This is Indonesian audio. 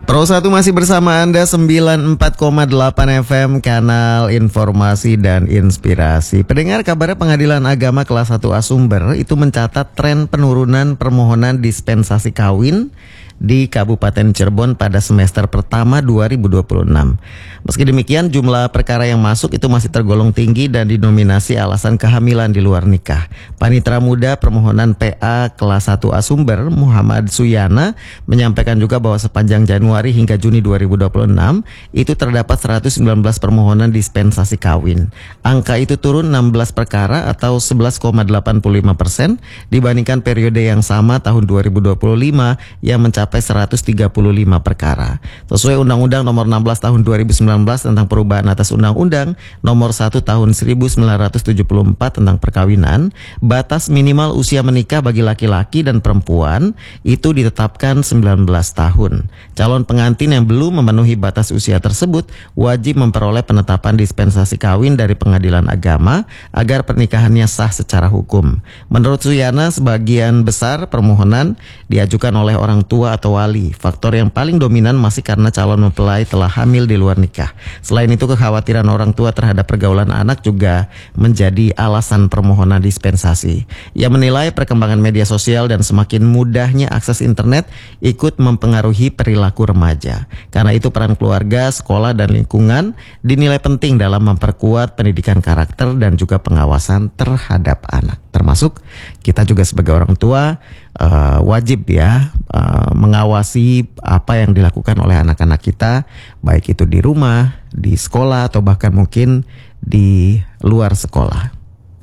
Pro 1 masih bersama Anda 94,8 FM kanal informasi dan inspirasi. Pendengar, kabarnya Pengadilan Agama kelas 1 A Sumber itu mencatat tren penurunan permohonan dispensasi kawin di Kabupaten Cirebon pada semester pertama 2026. Meski demikian, jumlah perkara yang masuk itu masih tergolong tinggi dan didominasi alasan kehamilan di luar nikah. Panitera Muda Permohonan PA kelas 1 A Sumber, Muhammad Suyana, menyampaikan juga bahwa sepanjang Januari hingga Juni 2026 itu terdapat 119 permohonan dispensasi kawin. Angka itu turun 16 perkara atau 11,85% dibandingkan periode yang sama tahun 2025 yang mencapai 135 perkara. Sesuai Undang-Undang Nomor 16 Tahun 2019 tentang perubahan atas Undang-Undang Nomor 1 Tahun 1974 tentang perkawinan, batas minimal usia menikah bagi laki-laki dan perempuan itu ditetapkan 19 tahun. Calon pengantin yang belum memenuhi batas usia tersebut wajib memperoleh penetapan dispensasi kawin dari Pengadilan Agama agar pernikahannya sah secara hukum. Menurut Suyana, sebagian besar permohonan diajukan oleh orang tua atau wali. Faktor yang paling dominan masih karena calon mempelai telah hamil di luar nikah. Selain itu, kekhawatiran orang tua terhadap pergaulan anak juga menjadi alasan permohonan dispensasi. Ia menilai perkembangan media sosial dan semakin mudahnya akses internet ikut mempengaruhi perilaku remaja. Karena itu, peran keluarga, sekolah, dan lingkungan dinilai penting dalam memperkuat pendidikan karakter dan juga pengawasan terhadap anak. Termasuk kita juga sebagai orang tua wajib mengawasi apa yang dilakukan oleh anak-anak kita, baik itu di rumah, di sekolah, atau bahkan mungkin di luar sekolah.